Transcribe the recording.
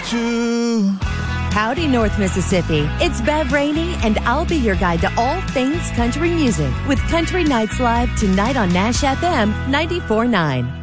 to. Howdy, North Mississippi. It's Bev Rainey, and I'll be your guide to all things country music with Country Nights Live tonight on Nash FM 94.9.